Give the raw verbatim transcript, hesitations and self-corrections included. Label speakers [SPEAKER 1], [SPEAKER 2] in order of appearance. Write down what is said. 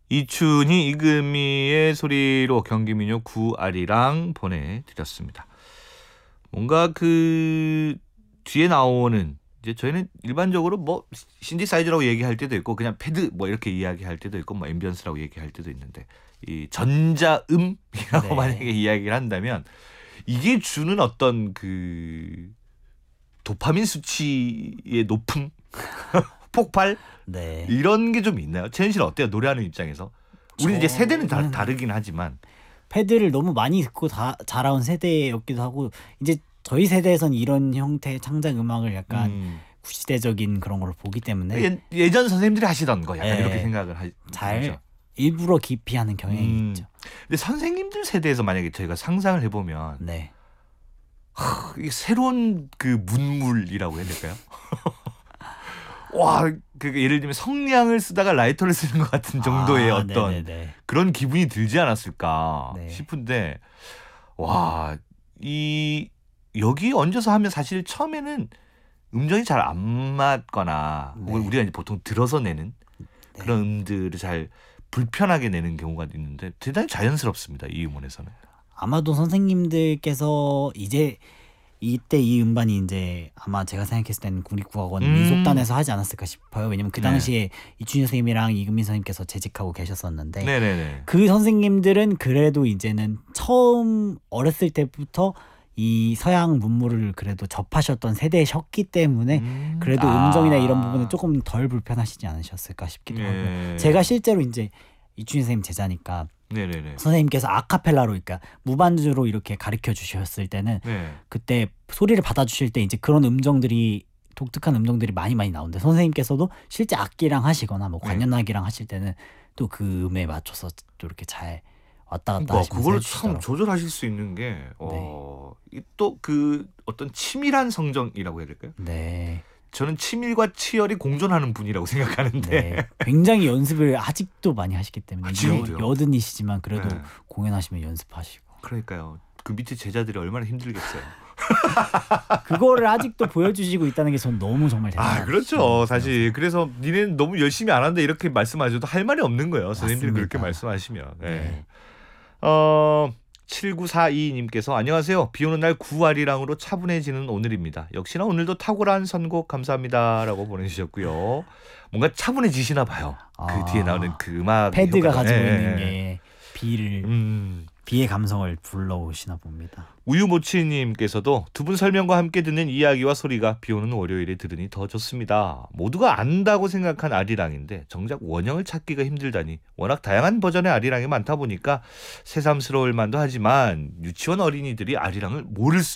[SPEAKER 1] 이춘희, 이금희의 소리로 경기민요 구아리랑 보내드렸습니다. 뭔가 그 뒤에 나오는 이제 저희는 일반적으로 뭐 신디사이저라고 얘기할 때도 있고 그냥 패드 뭐 이렇게 이야기할 때도 있고 뭐 앰비언스라고 얘기할 때도 있는데 이 전자음이라고
[SPEAKER 2] 네.
[SPEAKER 1] 만약에 이야기를 한다면 이게 주는 어떤 그 도파민 수치의 높음, 폭발
[SPEAKER 2] 네.
[SPEAKER 1] 이런 게 좀 있나요? 채연 씨는 어때요? 노래하는 입장에서 우리 이제 세대는 다
[SPEAKER 2] 저는
[SPEAKER 1] 다르긴 하지만
[SPEAKER 2] 패드를 너무 많이 듣고 다 자라온 세대였기도 하고 이제 저희 세대에선 이런 형태의 창작 음악을 약간
[SPEAKER 1] 음.
[SPEAKER 2] 구시대적인 그런 걸 보기 때문에
[SPEAKER 1] 예, 예전 선생님들이 하시던 거 약간
[SPEAKER 2] 네.
[SPEAKER 1] 이렇게 생각을 하,
[SPEAKER 2] 잘
[SPEAKER 1] 하죠.
[SPEAKER 2] 일부러 기피하는 경향이
[SPEAKER 1] 음.
[SPEAKER 2] 있죠.
[SPEAKER 1] 근데 선생님들 세대에서 만약에 저희가 상상을 해보면
[SPEAKER 2] 네.
[SPEAKER 1] 하, 이게 새로운 그 문물이라고 해야 될까요? 와, 그 예를 들면 성냥을 쓰다가 라이터를 쓰는 것 같은 정도의
[SPEAKER 2] 아,
[SPEAKER 1] 어떤
[SPEAKER 2] 네네네.
[SPEAKER 1] 그런 기분이 들지 않았을까
[SPEAKER 2] 네.
[SPEAKER 1] 싶은데 와, 이 여기 얹어서 하면 사실 처음에는 음정이 잘 안 맞거나
[SPEAKER 2] 네.
[SPEAKER 1] 혹은 우리가 이제 보통 들어서 내는
[SPEAKER 2] 네.
[SPEAKER 1] 그런 음들을 잘 불편하게 내는 경우가 있는데 대단히 자연스럽습니다. 이 음원에서는.
[SPEAKER 2] 아마도 선생님들께서 이제 이때 이 음반이 이제 아마 제가 생각했을 때는 국립국악원
[SPEAKER 1] 음.
[SPEAKER 2] 민속단에서 하지 않았을까 싶어요. 왜냐면 그
[SPEAKER 1] 네.
[SPEAKER 2] 당시에 이춘희 선생님이랑 이금민 선생님께서 재직하고 계셨었는데
[SPEAKER 1] 네네네.
[SPEAKER 2] 그 선생님들은 그래도 이제는 처음 어렸을 때부터 이 서양 문물을 그래도 접하셨던 세대셨기 때문에
[SPEAKER 1] 음.
[SPEAKER 2] 그래도
[SPEAKER 1] 아.
[SPEAKER 2] 음정이나 이런 부분은 조금 덜 불편하시지 않으셨을까 싶기도
[SPEAKER 1] 네.
[SPEAKER 2] 하고 제가 실제로 이제 이춘희 선생님 제자니까
[SPEAKER 1] 네네네.
[SPEAKER 2] 선생님께서 아카펠라로 그러니까 무반주로 이렇게 가르쳐 주셨을 때는
[SPEAKER 1] 네.
[SPEAKER 2] 그때 소리를 받아주실 때 이제 그런 음정들이 독특한 음정들이 많이 많이 나오는데 선생님께서도 실제 악기랑 하시거나 뭐
[SPEAKER 1] 네.
[SPEAKER 2] 관현악기랑 하실 때는 또 그 음에 맞춰서 또 이렇게 잘 왔다 갔다
[SPEAKER 1] 그러니까
[SPEAKER 2] 하시면서
[SPEAKER 1] 그걸 참
[SPEAKER 2] 해주시더라고요.
[SPEAKER 1] 조절하실 수 있는 게 어, 또 그 어떤 치밀한 성정이라고 해야 될까요?
[SPEAKER 2] 네,
[SPEAKER 1] 저는 치밀과 치열이 공존하는 분이라고 생각하는데
[SPEAKER 2] 네, 굉장히 연습을 아직도 많이 하시기 때문에
[SPEAKER 1] 아, 지금도요?
[SPEAKER 2] 여, 여든이시지만 그래도
[SPEAKER 1] 네.
[SPEAKER 2] 공연하시면 연습하시고
[SPEAKER 1] 그러니까요. 그 밑에 제자들이 얼마나 힘들겠어요.
[SPEAKER 2] 그거를 아직도 보여주시고 있다는 게 전 너무 정말 대단하다.
[SPEAKER 1] 아, 그렇죠. 사실 그래서 니네는 너무 열심히 안 한다 이렇게 말씀하셔도 할 말이 없는 거예요. 선생님들이 그렇게
[SPEAKER 2] 맞습니다.
[SPEAKER 1] 말씀하시면. 네.
[SPEAKER 2] 네.
[SPEAKER 1] 어, 칠구사이 님께서 안녕하세요. 비오는 날 구아리랑으로 차분해지는 오늘입니다. 역시나 오늘도 탁월한 선곡 감사합니다라고 보내주셨고요. 뭔가 차분해지시나 봐요.
[SPEAKER 2] 아,
[SPEAKER 1] 그 뒤에 나오는 그 음악
[SPEAKER 2] 패드가
[SPEAKER 1] 효과가.
[SPEAKER 2] 가지고
[SPEAKER 1] 예,
[SPEAKER 2] 있는
[SPEAKER 1] 예.
[SPEAKER 2] 게 비를
[SPEAKER 1] 음.
[SPEAKER 2] 비의 감성을 불러오시나 봅니다.
[SPEAKER 1] 우유모치님께서도 두 분 설명과 함께 듣는 이야기와 소리가 비오는 월요일에 들으니 더 좋습니다. 모두가 안다고 생각한 아리랑인데 정작 원형을 찾기가 힘들다니 워낙 다양한 버전의 아리랑이 많다 보니까 새삼스러울 만도 하지만 유치원 어린이들이 아리랑을 모를 수